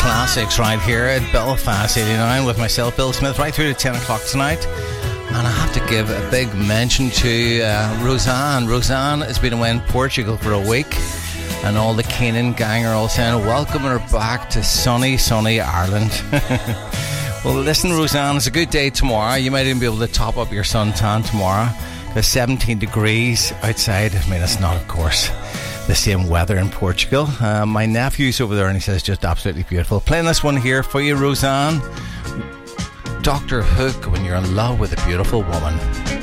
classics right here at Belfast 89 with myself, Bill Smith, right through to 10 o'clock tonight. And I have to give a big mention to Roseanne. Roseanne has been away in Portugal for a week, and all the Keenan gang are all saying, welcoming her back to sunny Ireland. Well, listen, Roseanne, it's a good day tomorrow. You might even be able to top up your suntan tomorrow. There's 17 degrees outside. I mean, it's not, of course, the same weather in Portugal. My nephew's over there and he says it's just absolutely beautiful. Playing this one here for you, Roseanne. Dr. Hook, when you're in love with a beautiful woman.